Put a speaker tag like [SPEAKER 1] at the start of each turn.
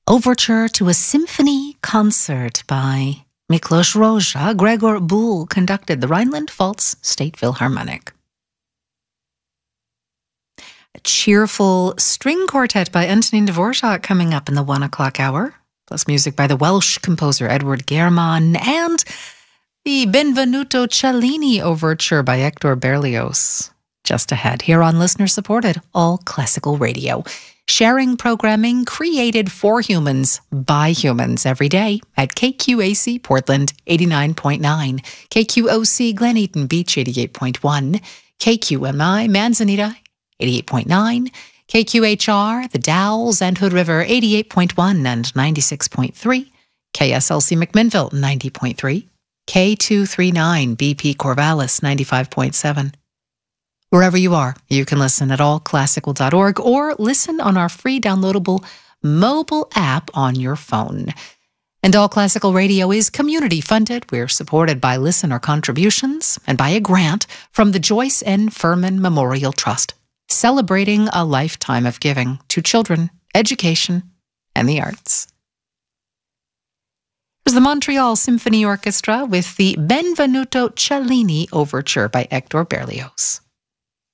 [SPEAKER 1] Overture to a Symphony Concert by Miklos Rozsa. Gregor Buhl conducted the Rhineland-Pfalz State Philharmonic. A cheerful string quartet by Antonín Dvorak coming up in the 1 o'clock hour, plus music by the Welsh composer Edward German, and the Benvenuto Cellini Overture by Hector Berlioz. Just ahead, here on listener-supported All Classical Radio. Sharing programming created for humans by humans every day at KQAC Portland 89.9, KQOC Glen Eaton Beach 88.1, KQMI Manzanita 88.9, KQHR The Dalles and Hood River 88.1 and 96.3, KSLC McMinnville 90.3, K239 BP Corvallis 95.7. Wherever you are, you can listen at allclassical.org or listen on our free downloadable mobile app on your phone. And All Classical Radio is community funded. We're supported by listener contributions and by a grant from the Joyce N. Furman Memorial Trust, celebrating a lifetime of giving to children, education, and the arts. There's the Montreal Symphony Orchestra with the Benvenuto Cellini Overture by Hector Berlioz.